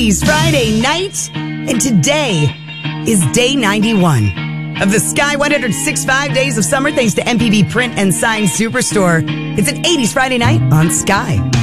80s Friday night, and today is day 91 of the Sky 106.5 Days of Summer, thanks to MPB Print and Sign Superstore. It's an 80s Friday night on Sky.